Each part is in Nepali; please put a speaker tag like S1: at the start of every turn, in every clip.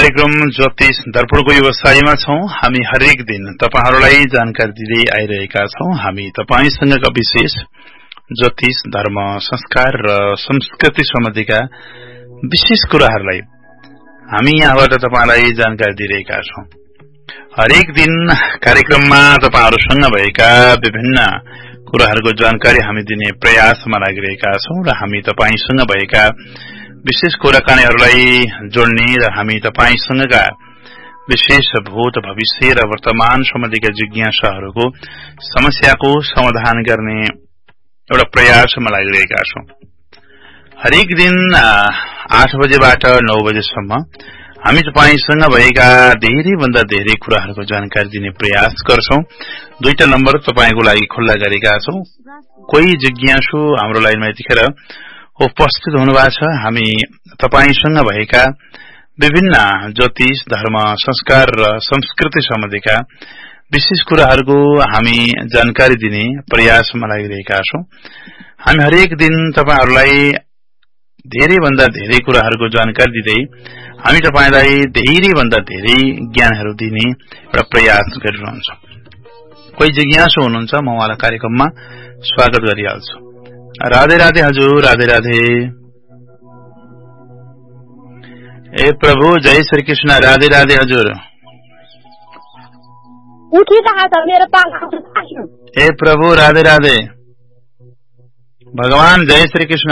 S1: कार्यक्रम ज्योतिष दर्पणको व्यवसायमा छौं। हामी हरेक दिन तपाईहरुलाई जानकारी दिँदै आइरहेका छौं। हामी तपाईसँगका विशेष ज्योतिष, धर्म, संस्कार र संस्कृति सम्बन्धीका विशेष कुराहरुलाई हामी यहाँबाट तपाईलाई जानकारी दिइरहेका छौं। हरेक दिन कार्यक्रममा तपाईहरुसँग भएका विभिन्न कुराहरुको जानकारी हामी दिने प्रयासमा लागिरहेका छौं र हामी तपाईसँग भएका विशेष कुराकानीहरुलाई जोड्ने र हामी तपाईसँगका विशेष भूत, भविष्य र वर्तमान सम्बन्धीका जिज्ञासाहरुको समस्याको समाधान गर्ने एउटा प्रयासमा लागिरहेका छौं। हरेक दिन 8 बजेबाट 9 बजेसम्म हामी तपाईसँग भएका धेरै भन्दा धेरै कुराहरुको जानकारी दिने प्रयास गर्छौं। दुईटा नम्बर तपाईको लागि खुल्ला गरेका छौं। कोही जिज्ञासु हाम्रो लाइनमा यतिखेर उपस्थित हुनुभएको छ। हामी तपाईसँग भएका विभिन्न ज्योतिष, धर्म, संस्कार र संस्कृति सम्बन्धीका विशेष कुराहरुको हामी जानकारी दिने प्रयासमा लागिरहेका छौं। हामी हरेक दिन तपाईहरुलाई धेरै भन्दा धेरै कुराहरुको जानकारी दिँदै हामी तपाईलाई धेरै भन्दा धेरै ज्ञानहरु दिने एउटा प्रयास गरिरहन्छौं। कोही जिज्ञासु हुनुहुन्छ, म उहाँलाई कार्यक्रममा स्वागत गरिहाल्छु। राधे राधे हजुर। राधे राधे। ए प्रभु, जय श्री कृष्ण। राधे राधे हजुर। ए प्रभु, राधे राधे। भगवान जय श्री कृष्ण।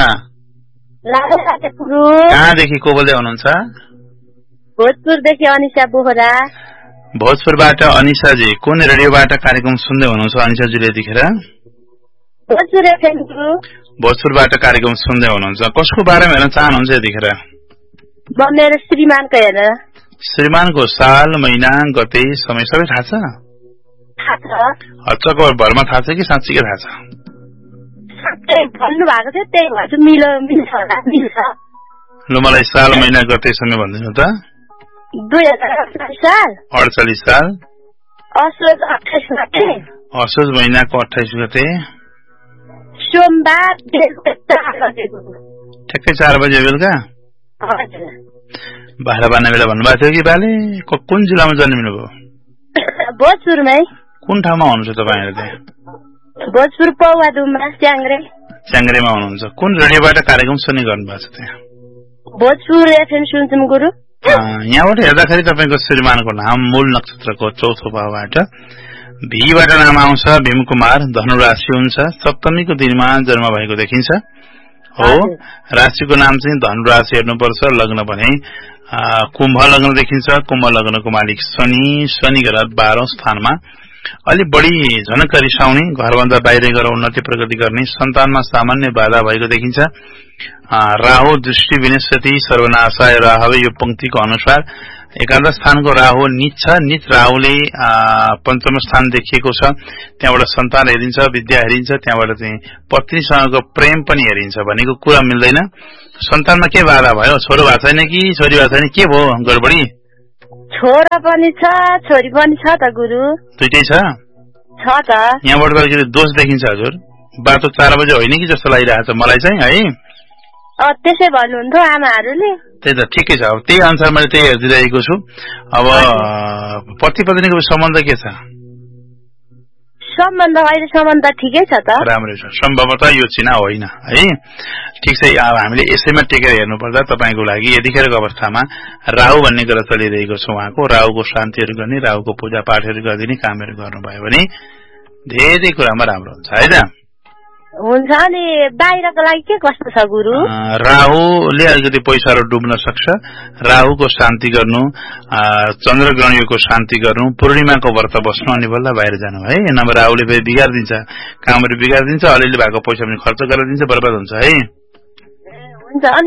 S1: कहाँदेखि को बोल्दै हुनुहुन्छ?
S2: भोजपुरदेखि अनिशा बोहरा।
S1: भोजपुरबाट अनिशाजी, कुन रेडियोबाट कार्यक्रम सुन्दै हुनुहुन्छ अनिशाजीले यतिखेर? भोजपुरबाट कार्यक्रम सुन्दै हुनुहुन्छ। कसको बारेमा हेर्न चाहनुहुन्छ यतिखेर?
S2: मेरो श्रीमानको हेरेर।
S1: श्रीमानको साल, महिना, गते, समय सबै थाहा छ? हच्चको भरमा थाहा छ कि साँच्चीकै थाहा छ?
S2: भन्नु भएको थियो, त्यही भएर मिल्छ होला।
S1: ल मलाई साल, महिना, गते, समय भनिदिनु त।
S2: 2048 साल।
S1: 48 साल।
S2: असोज 28 गते।
S1: असोज महिनाको 28 गते।
S2: सोमबार बेलुका 4 बजेको।
S1: ठ्याक्कै 4 बजे बेलुका?
S2: हजुर।
S1: भाडा बान्ने बेला भन्नुभएको थियो कि बाले? कुन जिल्लामा जन्मिनुभयो?
S2: भोजपुरमै।
S1: कुन ठाउँमा हुनुहुन्छ तपाईहरु त्यहाँ?
S2: भोजपुर पौवादुममा, च्याङ्ग्रे।
S1: च्याङ्ग्रेमा हुनुहुन्छ। कुन रेडियोबाट कार्यक्रम सुन्ने गर्नुभएको छ त्यहाँ?
S2: भोजपुर एफएम सुन्छौं गुरु।
S1: यहाँबाट हेर्दाखेरि तपाईको श्रीमानको नाम मूल नक्षत्रको चौथो भावबाट भीबाट नाम आउँछ। भीम कुमार। धनु राशि हुन्छ। सप्तमीको दिनमा जन्म भएको देखिन्छ। हो, राशिको नाम चाहिँ धनु राशि हेर्नुपर्छ। लग्न भने कुम्भ लग्न देखिन्छ। कुम्भ लग्नको मालिक शनि। शनि ग्रह 12औं स्थानमा। अलि बढी झनक रिसाउने, घरभन्दा बाहिर गएर उन्नति प्रगति गर्ने, सन्तानमा सामान्य बाधा भएको देखिन्छ। राहु दृष्टि विनश्यति सर्वनाशाय राहवे, यो पंक्तिको अनुसार एकादश स्थानको राहु नीच छ। नीच राहुले पञ्चम स्थान देखिएको छ। त्यहाँबाट सन्तान हेरिन्छ, विद्या हेरिन्छ, त्यहाँबाट चाहिँ पत्नीसँगको प्रेम पनि हेरिन्छ। भनेको कुरा मिल्दैन। सन्तानमा के बाधा भयो? छोरो भएको छैन कि छोरी भएको छैन? के भयो गडबडी?
S2: छोरा पनि छ, छोरी पनि छ त गुरु।
S1: दुईटै छ?
S2: छ त।
S1: यहाँबाट गर्दाखेरि दोष देखिन्छ हजुर। बाटो 4 बजे होइन कि जस्तो लागिरहेको छ मलाई चाहिँ है।
S2: त्यसै भन्नुहुन्थ्यो आमाहरूले।
S1: त्यही त, ठिकै छ। अब त्यही अनुसार मैले त्यही हेरिरहेको छु। अब पति पत्नीको सम्बन्ध के छ?
S2: सम्बन्ध अहिले सम्बन्ध ठिकै छ त।
S1: राम्रै छ। सम्भवतः यो चिना होइन है। ठिक छ। अब हामीले यसैमा टेकेर हेर्नुपर्दा तपाईको लागि यतिखेरको अवस्थामा राहु भन्ने ग्रह चलिरहेको छ। उहाँको राहुको शान्तिहरू गर्ने, राहुको पूजा पाठहरू गरिदिने कामहरू गर्नुभयो भने धेरै कुरामा राम्रो हुन्छ है त।
S2: हुन्छ। अनि बाहिरको लागि के कस्तो छ गुरु?
S1: राहुले अलिकति पैसाहरू डुब्न सक्छ। राहुको शान्ति गर्नु, चन्द्रग्रहणको शान्ति गर्नु, पूर्णिमाको व्रत बस्नु, अनि बल्ल बाहिर जानु है। नभए राहुले फेरि बिगारिदिन्छ, कामहरू बिगारिदिन्छ, अलिअलि भएको पैसा पनि खर्च गरिदिन्छ, बर्बाद हुन्छ है।
S2: हुन्छ। अनि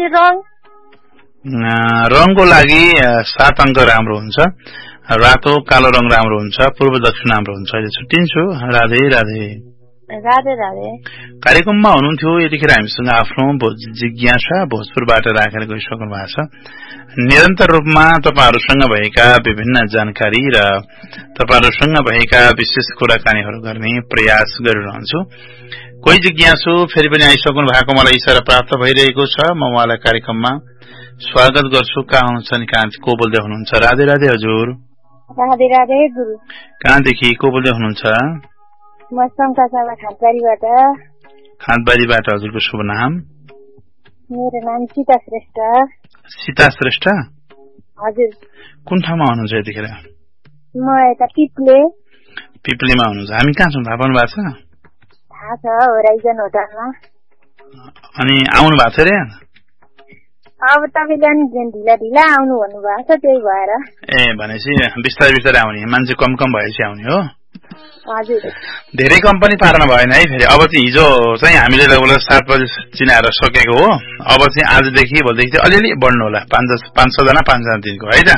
S1: रङको लागि 7 अङ्क राम्रो हुन्छ। रातो कालो रङ राम्रो हुन्छ। पूर्व दक्षिण राम्रो हुन्छ। अहिले छुट्टिन्छु। राधे राधे।
S2: राधे राधे।
S1: कार्यक्रममा हुनुहुन्थ्यो यतिखेर हामीसँग आफ्नो जिज्ञासा भोजपुरबाट राखेर गइसक्नु भएको छ। निरन्तर रूपमा तपाईहरुसँग भएका विभिन्न जानकारी र तपाईहरुसँग भएका विशेष कुराकानीहरू गर्ने प्रयास गरिरहन्छु। कोही जिज्ञासु फेरि पनि आइसक्नु भएको मलाई इशारा प्राप्त भइरहेको छ। म उहाँलाई कार्यक्रममा स्वागत गर्छु। कहाँ हुनुहुन्छ नि? कहाँ को बोल्दै हुनुहुन्छ? राधे राधे हजुर।
S2: राधे राधे गुरु।
S1: कहाँदेखि को बोल्दै हुनुहुन्छ?
S2: म शङ्खसभा खाँदबारीबाट।
S1: खाँदबारीबाट। हजुरको शुभ नाम?
S2: मेरो नाम सीता श्रेष्ठ।
S1: सीता श्रेष्ठ?
S2: हजुर।
S1: कुन ठाउँमा हुनुहुन्छ यतिखेर?
S2: म यता
S1: पिप्लेमा हुनुहुन्छ। हामी कहाँ छौँ थाहा पाउनु भएको छ?
S2: थाहा छ, होराइजन होटलमा।
S1: अनि आउनु भएको छ रे?
S2: अब तपाईँले अनि ढिला ढिला आउनु भन्नुभएको छ, त्यही भएर।
S1: ए भनेपछि बिस्तारै बिस्तारै आउने, मान्छे कम भएपछि आउने हो?
S2: हजुर। धेरै
S1: कम्पनी पार्न भएन है फेरि। अब चाहिँ हिजो चाहिँ हामीले लगभग 7 बजे चिनाएर सकेको हो। अब चाहिँ आजदेखि भोलिदेखि चाहिँ अलिअलि बढ्नु होला, 5-6 जना 5 जना दिनको है त?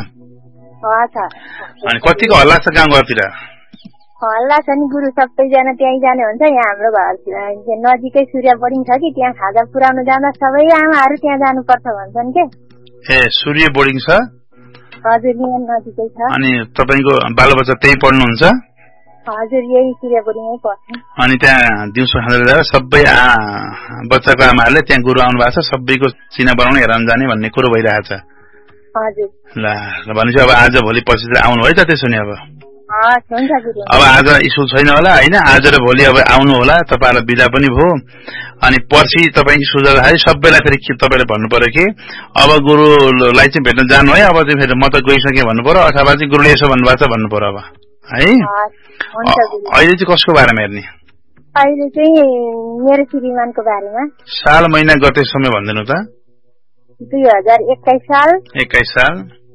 S1: अनि कतिको हल्ला छ गाउँ घरतिर?
S2: हल्ला छ नि गुरु, सबैजना त्यहीँ जाने हुन्छ। यहाँ हाम्रो घर नजिकै सूर्य बोर्डिङ छ कि, त्यहाँ खाजा पुर्याउनु जाँदा सबै आमाहरू त्यहाँ जानुपर्छ भन्छन् के।
S1: ए सूर्य बोर्डिङ छ?
S2: हजुर, यहाँ नजिकै छ।
S1: अनि तपाईँको बालबच्चा त्यही पढ्नुहुन्छ?
S2: हजुर, यही सूर्य बोर्डिङमै पढ्छ।
S1: अनि त्यहाँ दिउँसो खाँदा जाँदा सबै बच्चाको आमाहरूले त्यहाँ गुरु आउनु भएको छ, सबैको चिना बनाउनु हेराउनु जाने भन्ने कुरो भइरहेको छ।
S2: हजुर।
S1: ल भनेपछि अब आज भोलि पछि आउनु है त? त्यसो नि अब आज स्कुल छैन होला होइन? आज र भोलि अब आउनु होला, तपाईँलाई बिदा पनि भयो। अनि पर्सि तपाईँ स्कुल जाँदाखेरि सबैलाई फेरि तपाईँले भन्नु पर्यो कि अब गुरुलाई चाहिँ भेट्न जानु है, अब चाहिँ फेरि म त गइसकेँ भन्नु पर्यो, अथवा चाहिँ गुरुले यसो भन्नुभएको छ भन्नु पर्यो अब है। अहिले चाहिँ कसको बारेमा हेर्ने?
S2: अहिले चाहिँ मेरो श्रीमानको बारेमा।
S1: साल महिना गते समय भनिदिनु त।
S2: 2021 साल।
S1: 21 साल।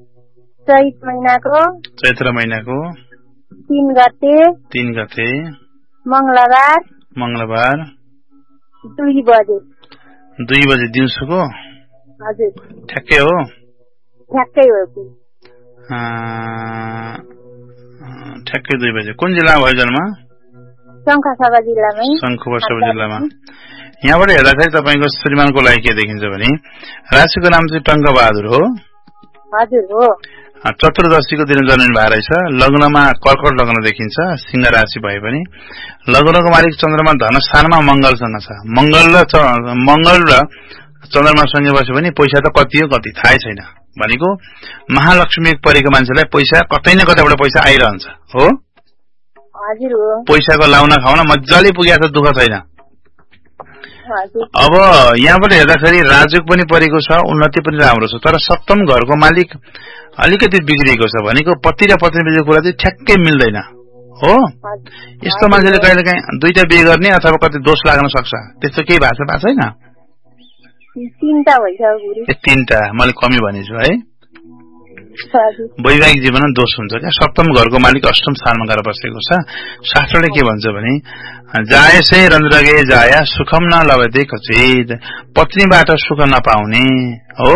S2: चैत्र महिनाको 3 गते मंगलबार 2 बजे
S1: दिउँसोको।
S2: हजुर।
S1: ठ्याक्कै हो?
S2: ठ्याक्कै हो।
S1: ठ्याक्कै 2 बजे। कुन जिल्ला भयो जन्म?
S2: शङ्खसभा जिल्लामै।
S1: शङ्खसभा जिल्लामा। यहाँबाट हेर्दाखेरि तपाईँको श्रीमानको लागि के देखिन्छ भने राशिको नाम चाहिँ टङ्कबहादुर हो।
S2: हजुर हो।
S1: चतुर्दशीको दिन जन्मिनु भएको रहेछ। लग्नमा कर्कट लग्न देखिन्छ, सिंह राशि भए पनि। लग्नको मालिक चन्द्रमा धन स्थानमा मंगलसँग छ। मंगल र चन्द्रमा सँगै बस्यो भने पैसा त कति हो कति थाहै छैन। भनेको महालक्ष्मी परेको मान्छेलाई पैसा कतै न कतैबाट पैसा आइरहन्छ हो।
S2: हजुर हो।
S1: पैसाको लाउन खाउन मजाले पुगेको छ, दुःख छैन। अब यहाँबाट हेर्दाखेरि राजयोग पनि परेको छ, उन्नति पनि राम्रो छ, तर सप्तम घरको मालिक अलिकति बिग्रिएको छ। भनेको पति र पत्नी बीचको कुरा चाहिँ ठ्याक्कै मिल्दैन हो। यस्तो मान्छेले कहिलेकाहीँ दुईटा बिहे गर्ने अथवा कति दोष लाग्न सक्छ, त्यस्तो केही भएको छैन? 3टा मैले कमी भनेछु है। वैवाहिक जीवनमा दोष हुन्छ क्या। सप्तम घरको मालिक अष्टम स्थानमा गएर बसेको छ। शास्त्रले के भन्छ भने जायसे रन्द्रगे जाया सुखम न लभते कचित, पत्नीबाट सुख नपाउने हो।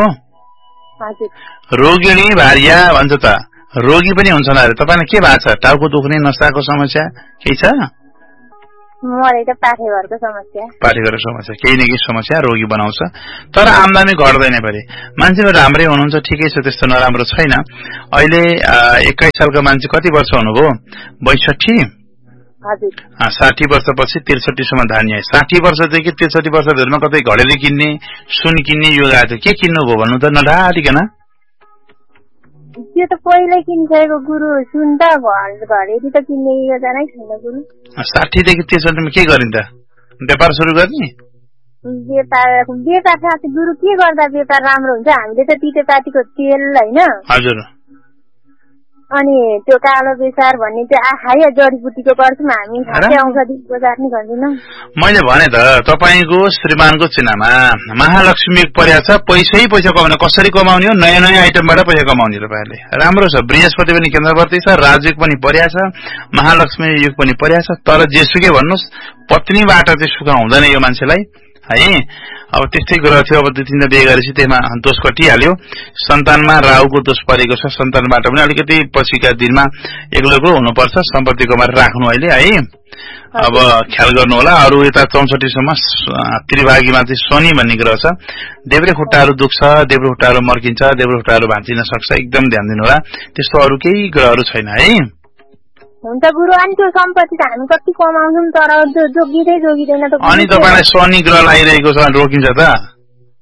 S1: रोगिणी भार्या भन्छ त, रोगी पनि हुन्छ न। तपाईलाई के भएको छ? टाउको दुख्ने, नसाको समस्या केही छ?
S2: मलाई त पाठेघरको समस्या,
S1: केही न केही समस्या रोगी बनाउँछ। तर आम्दानी घट्दैन फेरि। मान्छे राम्रै हुनुहुन्छ, ठिकै छ, त्यस्तो नराम्रो छैन। अहिले 21 सालको मान्छे कति वर्ष हुनुभयो? 62। 60 वर्षपछि 63 सम्म धान्य। 60 वर्षदेखि 63 वर्षभित्रमा कतै घडेरी किन्ने, सुन किन्ने योग आएको थियो। के किन्नु भयो भन्नु त नडालिकन?
S2: त्यो त पहिल्यै किनिसकेको गुरु। सुन त घडेरी त किन्ने योजनै छैन गुरु।
S1: 60 देखि 63 के गरिन्छ? व्यापार सुरु गर्ने?
S2: व्यापार साथी गुरु के गर्दा व्यापार राम्रो हुन्छ? हामीले त तितेपातीको तेल होइन।
S1: हजुर।
S2: अनि त्यो कालो बेसार भन्ने त्यो आखाया जडीबुटीको गर्छौँ हामी, औषधि बजार नि गर्दैनौँ। मैले
S1: भने त तपाईको श्रीमानको चिनामा महालक्ष्मी पर्या छ। पैसा कमाउने, कसरी कमाउने हो? नयाँ नयाँ आइटमबाट पैसा कमाउने तपाईहरुले। राम्रो छ। बृहस्पति पनि केन्द्रवर्ती छ, राजयोग पनि पर्या छ, महालक्ष्मी योग पनि पर्या छ। तर जेसुकै भन्नुस् पत्नीबाट चाहिँ सुख हुँदैन यो मान्छेलाई है। अब त्यस्तै कुरा थियो। अब 2-3 बिहे गरेपछि त्यसमा दोष कटिहाल्यो। सन्तानमा राहुको दोष परेको छ। सन्तानबाट पनि अलिकति पछिका दिनमा एक्लोको हुनुपर्छ। सम्पत्तिको मार राख्नु अहिले है। अब ख्याल गर्नु होला। अरु यता 64 सम्म त्रिभागीमा चाहिँ शनि भन्ने ग्रह छ। देब्रे खुट्टाहरू दुख्छ, देब्रे खुट्टाहरू मर्किन्छ, देब्रे खुट्टाहरू भाँचिन सक्छ। एकदम ध्यान दिनु होला। त्यस्तो अरु केही ग्रहहरू छैन है।
S2: हुन्छ गुरु। अनि त्यो सम्पत्ति त हामी कति कमाउँछौँ, तर जोगिँदैन त।
S1: अनि तपाईलाई शनि ग्रह लागिरहेको छ, रोकिन्छ त?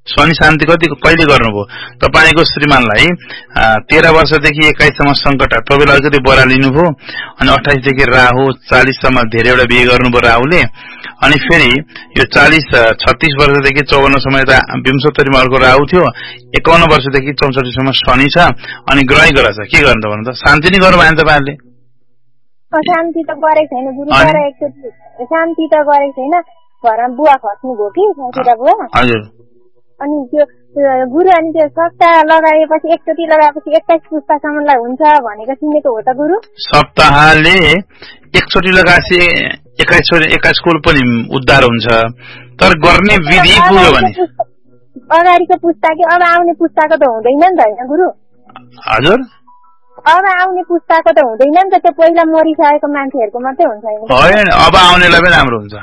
S1: शनि शान्ति कहिले गर्नुभयो? तपाईको श्रीमानलाई 13 वर्षदेखि 21 सम्म संकट, तपाईले अलिकति बरा लिनुभयो, अनि 28 देखि राहु, 40 सम्म धेरैवटा बिहे गर्नुभयो राहुले, अनि फेरि यो 36 वर्षदेखि 54 सम्म यता विंशोत्तरीमा अर्को राहु थियो, 51 वर्षदेखि 64 सम्म शनि छ, अनि ग्रह छ। के गर्नु त भन्नु त? शान्ति नै गर्नु भएन तपाईहरुले?
S2: शान्ति त गरेको छैन गुरु, तर एकचोटि शान्ति त गरेको छैन। घरमा बुवा खस्नु भयो कि ससुरा बुवा।
S1: हजुर।
S2: अनि त्यो गुरु, अनि त्यो सप्ताह लगाएपछि एकचोटि लगाएपछि 21 पुस्तासम्मलाई हुन्छ भनेको सुनेको हो त गुरु?
S1: सप्ताहले एकचोटि लगाएपछि 21 कुल पनि उद्धार हुन्छ, तर गर्ने विधि पुग्यो भने
S2: अगाडिको पुस्ता कि अब आउने पुस्ताको त हुँदैन नि त हैन गुरु?
S1: हजुर।
S2: अब आउने पुस्ताको त हुँदैन नि त, त्यो पहिला मरिसकेको मान्छेहरुको मात्रै हुन्छ
S1: हैन? अब आउनेलाई पनि राम्रो हुन्छ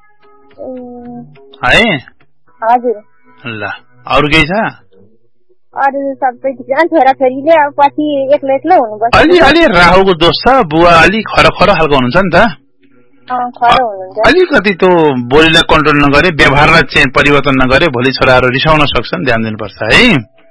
S1: है।
S2: हजुर।
S1: ल अरु केही छ?
S2: अरु सबै ठिक छ। छोराछोरीले अब पछि एक्लो एक्लो हुनुपर्छ।
S1: अलि राहुको दोष छ, बुवा अलि खर खालको हुनुहुन्छ नि त।
S2: खरो हुनुहुन्छ।
S1: अलिकति त्यो बोलीलाई कन्ट्रोल नगरे, व्यवहारलाई चेन्ज परिवर्तन नगरे भोलि छोराहरू रिसाउन सक्छन्, ध्यान दिनुपर्छ है।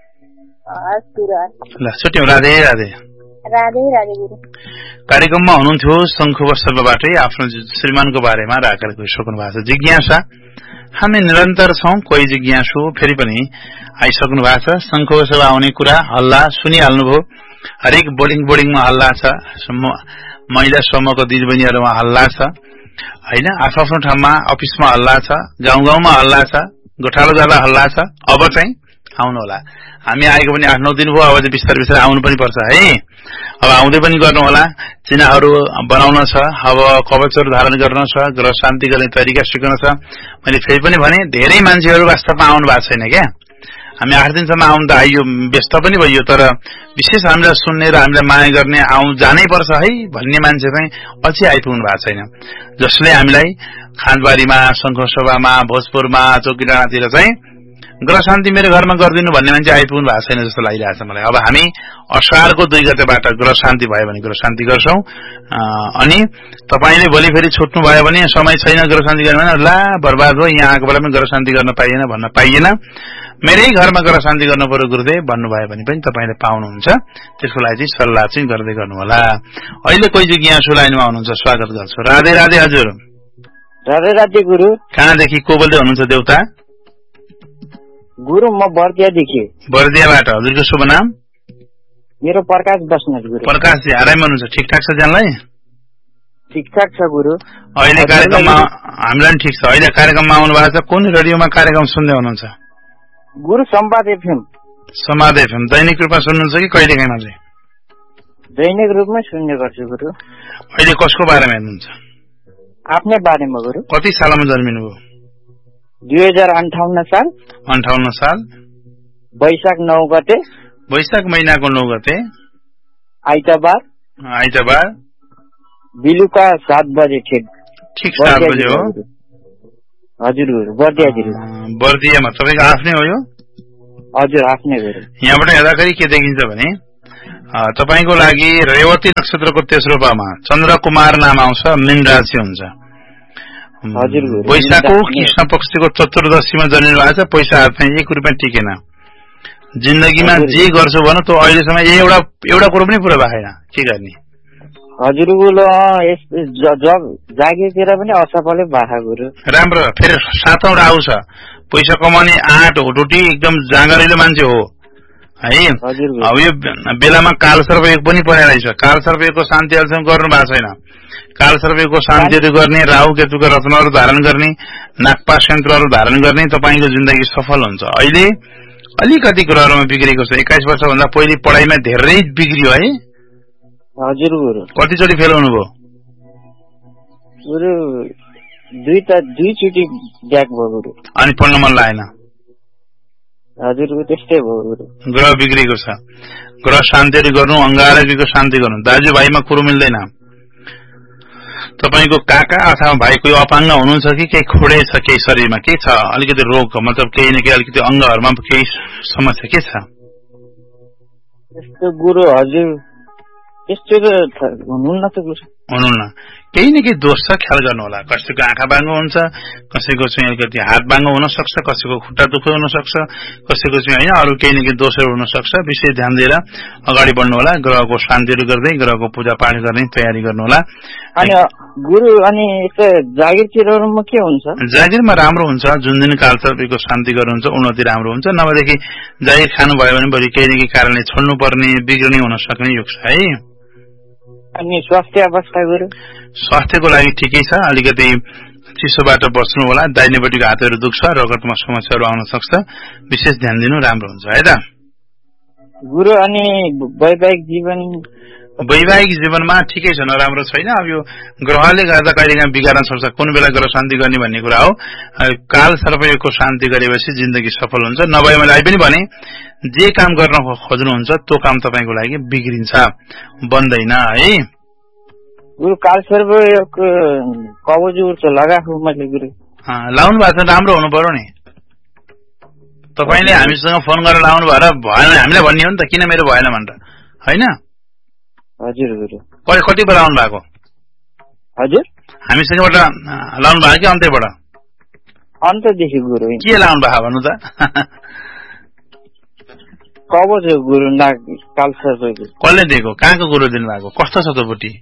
S1: ल छुट्यौं। राधे राधे।
S2: राधे राधे गुरु।
S1: कार्यक्रममा हुनुहुन्थ्यो शङ्खुवत्सलबाटै आफ्नो श्रीमानको बारेमा राखेर गइसक्नु भएको छ जिज्ञासा। हामी निरन्तर छौं, कोही जिज्ञासु फेरि पनि आइसक्नु भएको छ। शङ्खुवत्सल आउने कुरा हल्ला सुनिहाल्नुभयो, हरेक बोर्डिङमा हल्ला छ, महिला समूहको दिदीबहिनीहरूमा हल्ला छ हैन, आफ्नो ठाउँमा अफिसमा हल्ला छ, गाउँमा हल्ला छ, गोठालो जाँदा हल्ला छ। अब चाहिँ आउनु होला। हामी आएको पनि 8-9 दिन भयो, अब चाहिँ बिस्तारै आउनु पनि पर्छ है। अब आउँदै पनि गर्नु होला। चिनाहरू बनाउन छ, अब कवचहरू धारण गर्न छ, ग्रह शान्ति गर्ने तरिका सिक्न छ। मैले फेरि पनि भने धेरै मान्छेहरू वास्तवमा आउनु भएको छैन क्या। हामी 8 दिनसम्म आउनु त आइयो, व्यस्त पनि भइयो, तर विशेष हामीलाई सुन्ने र हामीलाई माया गर्ने जानै पर्छ है भन्ने मान्छे चाहिँ अझै आइपुग्नु भएको छैन। जसले हामीलाई खानबारीमा, शङ्खसभामा, भोजपुरमा, चौकीडाँडातिर चाहिँ ग्रह शान्ति मेरो घरमा गरिदिनु भन्ने मान्छे आइपुग्नु भएको छैन जस्तो लागिरहेको छ मलाई। अब हामी असारको 2 गतेबाट ग्रह शान्ति भयो भने ग्रह शान्ति गर्छौं। अनि तपाईले भोलि फेरि छुट्नु भयो भने समय छैन ग्रह शान्ति गर्ने भने ला बर्बाद हो, यहाँ आएको बेला पनि ग्रह शान्ति गर्न पाइएन भन्न पाइएन, मेरै घरमा ग्रह शान्ति गर्नु पर्यो गुरुदेव भन्नुभयो भने पनि तपाईले पाउनुहुन्छ। त्यसको लागि चाहिँ सल्लाह चाहिँ गर्दै गर्नु होला। अहिले कोही जिज्ञासु लाइनमा आउनुहुन्छ, स्वागत गर्छु। राधे राधे हजुर।
S3: राधे राधे गुरु।
S1: कहाँदेखि को बोल्दै हुनुहुन्छ देउता?
S3: गुरु म बर्दियादेखि।
S1: बर्दियाबाट। हजुरको शुभ नाम?
S3: मेरो प्रकाश बस्नेत गुरु।
S1: प्रकाश जी आराममा हुनुहुन्छ? ठिकठाक छ जानलाई?
S3: ठिकठाक छ गुरु।
S1: अहिले कार्यक्रममा हामीलाई ठिक छ। अहिले कार्यक्रममा आउनु भएको छ, कुन रेडियोमा कार्यक्रम सुन्दै हुनुहुन्छ?
S3: गुरु संवाद एफएम।
S1: संवाद एफएम दैनिक रूपमा सुन्नुहुन्छ कि कहिलेकाहीँ मात्रै?
S3: दैनिक रूपमै सुन्ने गर्छु गुरु।
S1: अहिले कसको बारेमा हेर्नुहुन्छ?
S3: आफ्नै बारेमा गुरु।
S1: कति सालमा जन्मिनुभयो?
S3: 2058 साल।
S1: 58 साल।
S3: वैशाख 9 गते।
S1: वैशाख महिनाको 9 गते।
S3: आइतबार।
S1: आइतबार।
S3: बेलुका 7 बजे ठिक।
S1: 7 बजे हो?
S3: हजुर गुरु। बर्दिया जिल्ला।
S1: बर्दियामा तपाईको आफ्नै हो यो?
S3: हजुर आफ्नै गुरु।
S1: यहाँबाट हेर्दाखेरि के देखिन्छ भने तपाईको लागि रेवती नक्षत्रको तेस्रो पामा चन्द्र कुमार नाम आउँछ, मीन राशि हुन्छ।
S3: हजुर गुरु।
S1: वैशाखको कृष्ण पक्षको चतुर्दशीमा जन्मिनु भएको छ। पैसा हातमा 1 रुपैयाँ टिकेन। जिन्दगीमा जे गर्छु भनौँ त्यो अहिलेसम्म एउटा कुरो पनि पुरा भएन, के गर्ने?
S3: हजुर गुरु। जब जागेतिर पनि असफलै भएको गुरु।
S1: राम्रो। फेरि 7औं राहु छ, पैसा कमाउने आँट होटोटी एकदम जाँगरिलो मान्छे हो है। अब यो बेलामा कालसर्पयोग पनि पर्ने रहेछ। कालसर्पयोगको शान्ति अहिलेसम्म गर्नु भएको छैन। कालसर्पयोगको शान्तिहरू गर्ने, राहु केतुका रत्नहरू धारण गर्ने, नागपाश यन्त्रहरू धारण गर्ने, तपाईको जिन्दगी सफल हुन्छ। अहिले अलिकति ग्रहमा बिग्रेको छ। 21 वर्षभन्दा पहिले पढाइमा धेरै बिग्रियो है?
S3: हजुर गुरु।
S1: कतिचोटि फेल हुनुभयो?
S3: गुरु दुईचोटि ब्याक भयो गुरु। अनि
S1: पढ्न मन लागेन?
S3: हजुर त्यस्तै भयो गुरु।
S1: ग्रह बिग्रेको छ। ग्रह शान्तिहरू गर्नु, अंगारकीको शान्ति गर्नु। दाजुभाइमा कुरो मिल्दैन। तपाईको काका अथवा भाइ कोही अपाङ्ग हुनुहुन्छ कि केही खोडे छ केही शरीरमा? के छ? अलिकति रोग मतलब केही न केही अलिकति अंगहरुमा केही समस्या के छ?
S3: त्यस्तो गुरु हजुर त्यस्तो त हुनुहुन्न त गुरु।
S1: हुनुहुन्न, केही न केही दोष छ, ख्याल गर्नु होला। कसैको आँखा बाङ्गो हुन्छ, कसैको चाहिँ अलिकति हात बाङ्गो हुन सक्छ, कसैको खुट्टा दुख्यो हुन सक्छ, कसैको चाहिँ होइन अरू केही न केही दोषहरू हुन सक्छ। विशेष ध्यान दिएर अगाडि बढ्नु होला। ग्रहको शान्तिहरू गर्दै ग्रहको पूजा पाठ गर्ने तयारी गर्नु होला।
S3: अनि गुरु अनि यस्तो जागिरतिरमा के हुन्छ?
S1: जागिरमा राम्रो हुन्छ, जुन दिन कालसर्पीको शान्ति गर्नुहुन्छ उन्नति राम्रो हुन्छ। नभएदेखि जागिर खानुभयो भने बरु केही न केही कारणले छोड्नु पर्ने, बिग्रने हुन सक्ने योग छ है।
S3: अनि स्वास्थ्य अवस्था गुरु?
S1: स्वास्थ्यको लागि ठिकै छ, अलिकति चिसोबाट बस्नु होला। दाहिनेपट्टिको हातहरू दुख्छ, रगतमा समस्याहरू आउन सक्छ, विशेष ध्यान दिनु राम्रो हुन्छ है त
S3: गुरु। अनि वैवाहिक जीवन?
S1: वैवाहिक जीवनमा ठिकै छ, नराम्रो छैन। अब यो ग्रहले गर्दा कहिलेकाहीँ बिगार्न सक्छ, कुन बेला ग्रह शान्ति गर्ने भन्ने कुरा हो। काल सर्पयोगको शान्ति गरेपछि जिन्दगी सफल हुन्छ। नभए मैले पनि भने जे काम गर्न खोज्नुहुन्छ त्यो काम तपाईँको लागि बिग्रिन्छ, बन्दैन है
S3: गुरु। काल सर्पयोगको कवचहरू त लगाएको मैले गुरु।
S1: लाउनु भएको छ, राम्रो हुनु पर्यो नि। तपाईँले हामीसँग फोन गरेर लाउनु भएर भएन हामीलाई भन्ने हो नि त, किन मेरो भएन भनेर होइन?
S3: हजुर गुरु।
S1: कति बेला आउनु भएको?
S3: हजुर
S1: हामीसँगबाट लाउनु भएको कि अन्त्यबाट?
S3: अन्तदेखि गुरु।
S1: के लाउनु भएको भन्नु त?
S3: कवच गुरु काल सर्पयोगको।
S1: कसले दिएको? कहाँको गुरु दिनुभएको? कस्तो छ त्यो बुटी?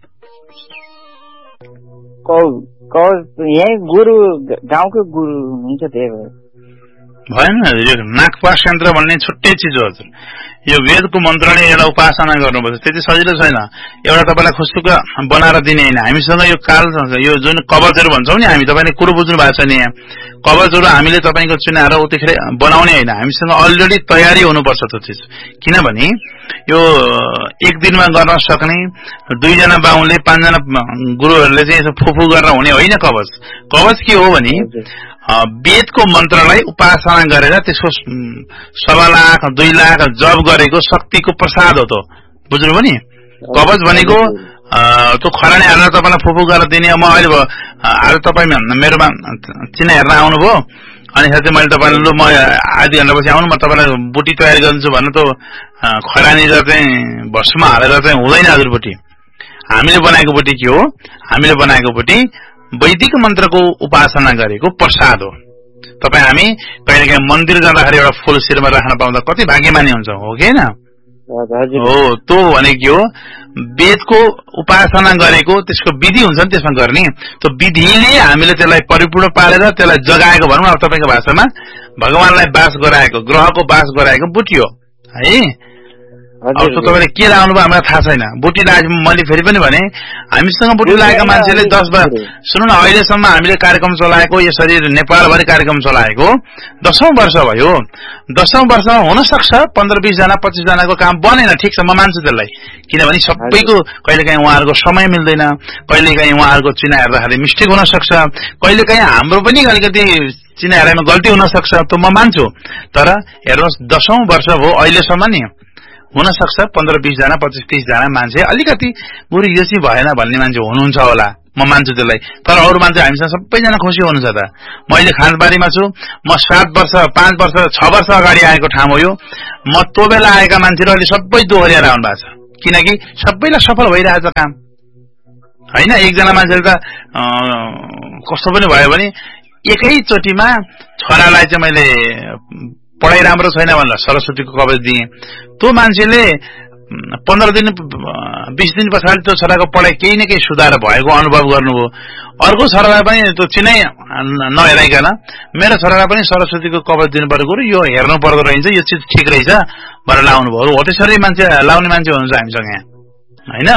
S3: यही गुरु गाउँकै गुरु हुन्छ, त्यही भएर
S1: भएन। यो नागपास यन्त्र भन्ने छुट्टै चिज हो हजुर। यो वेदको मन्त्रले एउटा उपासना गर्नुपर्छ, त्यति सजिलो छैन। एउटा तपाईँलाई खुसुक बनाएर दिने होइन। हामीसँग यो काल यो जुन कवचहरू भन्छौँ नि हामी, तपाईँले कुरो बुझ्नु भएको छ नि। यहाँ कवचहरू हामीले तपाईँको चुनाएर उतिखेर बनाउने होइन, हामीसँग अलरेडी तयारी हुनुपर्छ त्यो चिज। किनभने यो एक दिनमा गर्न सक्ने 2 जना बाहुनले 5 जना गुरुहरूले चाहिँ यसो फुफु गरेर हुने होइन कवच। कवच के हो भने वेदको मन्त्रलाई उपासना गरेर त्यसको 1.25 लाख 2 लाख जप गरेको शक्तिको प्रसाद हो त, बुझ्नुभयो नि। कवच भनेको त्यो खरानी हालेर तपाईँलाई फुफु गरेर दिने। म अहिले आज तपाईँ मेरोमा चिना हेर्न आउनुभयो, अनि साथै मैले तपाईँलाई लु म आधी घन्टापछि आउनु, म तपाईँलाई बुटी तयारी गर्छु भन्नु त खरानी चाहिँ भस्म हालेर चाहिँ हुँदैन हजुर। बुटी हामीले बनाएको बुटी के हो? हामीले बनाएको बुटी वैदिक मन्त्रको उपासना गरेको प्रसाद हो। तपाईँ हामी कहिलेकाहीँ मन्दिर जाँदाखेरि एउटा फूल शिरमा राख्न पाउँदा कति भाग्यमानी हुन्छ, हो कि होइन? हो, त्यो भनेको के हो? वेदको उपासना गरेको त्यसको विधि हुन्छ नि त्यसमा गर्ने, त्यो विधिले हामीले त्यसलाई परिपूर्ण पारेर त्यसलाई जगाएको भनौँ न तपाईँको भाषामा, भगवानलाई बास गराएको, ग्रहको बास गराएको बुटी हो है। अब तपाईँले के लाउनु भयो हामीलाई थाहा छैन। बुटी लागेको मैले फेरि पनि भने हामीसँग बुटी लागेका मान्छेले 10 वर्ष सुन्नु न, अहिलेसम्म हामीले कार्यक्रम चलाएको यसरी नेपालभरि कार्यक्रम चलाएको 10औं वर्ष भयो। 10औं वर्षमा हुन सक्छ 15-20 जना 25 जनाको काम बनेन, ठिक छ, म मान्छु त्यसलाई। किनभने सबैको कहिलेकाहीँ उहाँहरूको समय मिल्दैन, कहिलेकाहीँ उहाँहरूको चिना हेर्दाखेरि मिस्टेक हुन सक्छ, कहिलेकाहीँ हाम्रो पनि अलिकति चिना हेराइमा गल्ती हुन सक्छ, त्यो म मान्छु। तर हेर्नुहोस् 10औं वर्ष हो अहिलेसम्म नि, हुन सक्छ 15-20 जना 25-30 जना मान्छे अलिकति गुरु यो चाहिँ भएन भन्ने मान्छे हुनुहुन्छ होला, म मान्छु त्यसलाई। तर अरू मान्छे हामीसँग सबैजना खुसी हुनुहुन्छ त। म अहिले खानबारीमा छु, म 7 वर्ष 5 वर्ष 6 वर्ष अगाडि आएको ठाउँ हो यो। म त्यो बेला आएका मान्छेहरू अहिले सबै दोहोरिएर आउनु भएको छ, किनकि सबैलाई सफल भइरहेछ काम होइन। एकजना मान्छेले त कस्तो पनि भयो भने एकैचोटिमा छोरालाई चाहिँ मैले पढाइ राम्रो छैन भनेर सरस्वतीको कवच दिएँ। त्यो मान्छेले 15 दिन 20 दिन पछाडि त्यो छोराको पढाइ केही न केही सुधार भएको अनुभव गर्नुभयो। अर्को छोरालाई पनि त्यो चिनै नहेराइकन मेरो छोरालाई पनि सरस्वतीको कवच दिनु पर्यो, गुरु यो हेर्नु पर्दो रहेछ, यो चिज ठिक रहेछ भनेर लाउनु भयो। हो त्यसरी मान्छे लाउने मान्छे हुनुहुन्छ हामीसँग यहाँ होइन।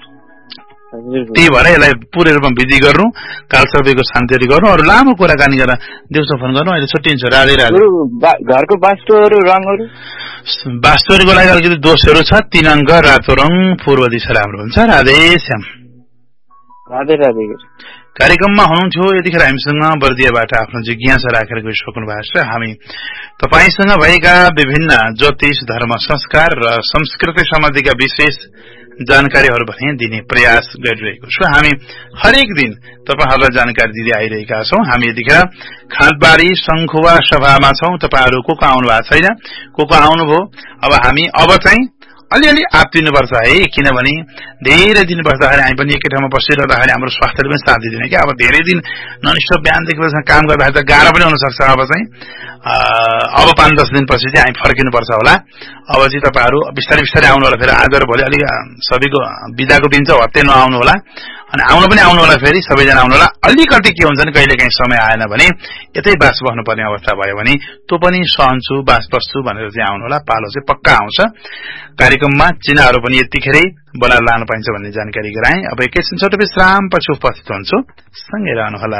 S1: त्यही भएर यसलाई पूर्ण रूपमा विधि गर्नु, कालसर्पयोगको शान्तिहरू गर्नु, अरू लामो कुराकानी गरेर दिउँसो फोन गर्नु। अहिले छुट्टिन्छ। राधे राधे।
S3: घरको वास्तुहरू रङहरू?
S1: वास्तुहरूको लागि अलिकति दोषहरू छ। 3 अङ्क रातो रङ पूर्व दिशा राम्रो हुन्छ। राधे श्याम।
S3: राधे राधे।
S1: कार्यक्रममा हुनुहुन्थ्यो यतिखेर हामीसँग बर्दियाबाट आफ्नो जिज्ञासा राखेर गइसक्नु भएको छ। हामी तपाईसँग भएका विभिन्न ज्योतिष, धर्म, संस्कार र संस्कृति सम्बन्धीका विशेष जानकारीहरू भने दिने प्रयास गरिरहेको छु। हामी हरेक दिन तपाईहरुलाई जानकारी दिँदै आइरहेका छौं। हामी यतिखेर खाँदबारी संखुवा सभामा छौं। तपाईहरु को आउनु भएको छैन, को आउनुभयो। अब हामी अब चाहिँ अलिअलि आत्तिनुपर्छ है, किनभने धेरै दिन बस्दाखेरि हामी पनि एकै ठाउँमा बसिरहँदाखेरि हाम्रो स्वास्थ्यले पनि साथ दिँदैन क्या। अब धेरै दिन ननस्टप बिहानदेखि काम गर्दाखेरि त गाह्रो पनि हुन सक्छ। अब चाहिँ अब 5-10 दिनपछि चाहिँ हामी फर्किनुपर्छ होला। अब चाहिँ तपाईँहरू बिस्तारै बिस्तारै आउनु होला। फेरि आज र भोलि अलिक सबैको बिदाको दिन चाहिँ हत्तै नआउनु होला, अनि आउनु पनि आउनु होला, फेरि सबैजना आउनु होला। अलिकति के हुन्छ नि, कहिले काहीँ समय आएन भने यतै बास बस्नुपर्ने अवस्था भयो भने त्यो पनि सहन्छु, बास बस्छु भनेर चाहिँ आउनु होला। पालो चाहिँ पक्का आउँछ। कार्यक्रममा चिनाहरू पनि यतिखेरै बोलाएर लानु पाइन्छ भन्ने जानकारी गराएँ। अब एकैछिन छोटो विश्राम पछि उपस्थित हुन्छु, सँगै रहनुहोला।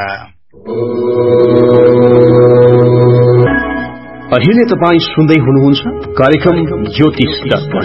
S4: अहिले तपाईँ सुन्दै हुनुहुन्छ कार्यक्रम ज्योतिष दर्पण।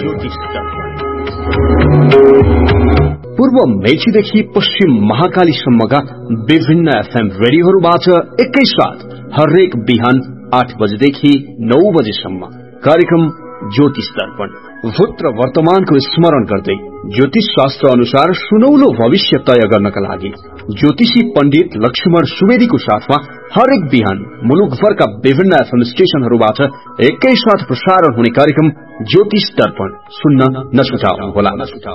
S4: पूर्व मेचीदेखि पश्चिम महाकालीसम्मका विभिन्न एफएम रेडियोहरूबाट एकैसाथ हरेक बिहान 8 बजेदेखि 9 बजेसम्म कार्यक्रम ज्योतिष दर्पण। भूत र वर्तमानको स्मरण गर्दै ज्योतिष शास्त्र अनुसार सुनौलो भविष्य तय गर्नका लागि ज्योतिषी पण्डित लक्ष्मण सुवेदीको साथमा हरेक बिहान मुलुकभरका विभिन्न एफएम स्टेशनहरूबाट एकैसाथ प्रसारण हुने कार्यक्रम ज्योतिष दर्पण सुन्न नछुटाउनुहोला।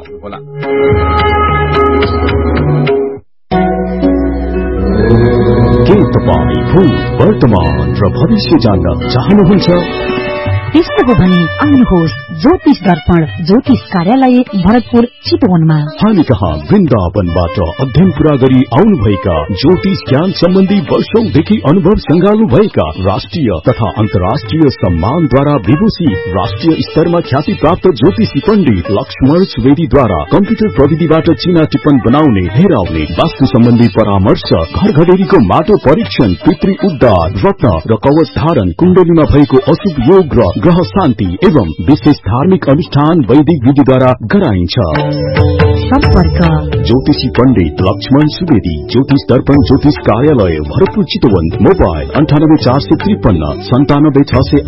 S5: के तपाईँ भूत, वर्तमान र भविष्य जान्न चाहनुहुन्छ?
S6: त्यस्तो हो भने आउनुहोस् ज्योतिष दर्पण ज्योतिष कार्यालय भरतपुर चितवनमा।
S5: हामी कहाँ वृन्दावनबाट अध्ययन पूरा गरी आउनुभएका ज्योतिष ज्ञान सम्बन्धी वर्षौंदेखि अनुभव संगाल्नु भएका राष्ट्रिय तथा अन्तर्राष्ट्रिय सम्मानद्वारा विभूषित राष्ट्रिय स्तरमा ख्याति प्राप्त ज्योतिषी पण्डित लक्ष्मण सुवेदीद्वारा कम्प्युटर प्रविधिबाट चिना टिप्पण बनाउने, हेराउने, वास्तु सम्बन्धी परामर्श, घर घडेरीको माटो परीक्षण, पितृ उद्धार, रत्न र कवच धारण, कुण्डलीमा भएको अशुभ योग र ग्रह शान्ति एवं विशेष धार्मिक अनुष्ठान वैदिक विधिद्वारा गराइन्छ।
S6: सम्पर्क
S5: ज्योतिषी पण्डित लक्ष्मण सुवेदी, ज्योतिष दर्पण ज्योतिष कार्यालय भरतपुर चितवन। मोबाइल 9845597658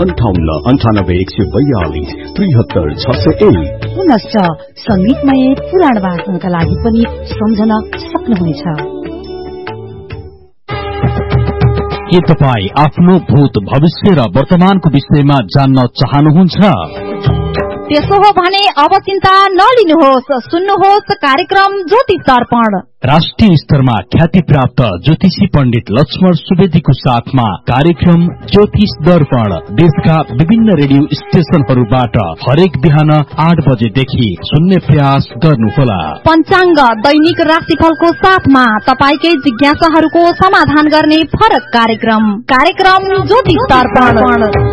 S5: 98142 73601।
S6: पुनश्च संगीतमय पुराण वाचनका लागि पनि सम्झन सक्नुहुनेछ।
S7: के तपाईँ आफ्नो भूत, भविष्य र वर्तमानको विषयमा जान्न चाहनुहुन्छ?
S6: त्यसो हो भने अब चिन्ता नलिनुहोस्, सुन्नुहोस् कार्यक्रम ज्योतिष दर्पण।
S7: राष्ट्रिय स्तरमा ख्याति प्राप्त ज्योतिषी पण्डित लक्ष्मण सुवेदीको साथमा कार्यक्रम ज्योतिष दर्पण देशका विभिन्न रेडियो स्टेशनहरूबाट हरेक बिहान 8 बजेदेखि सुन्ने प्रयास गर्नुहोला।
S6: पञ्चाङ्ग, दैनिक राशिफलको साथमा तपाईकै जिज्ञासाहरूको समाधान गर्ने फरक कार्यक्रम ज्योतिष दर्पण।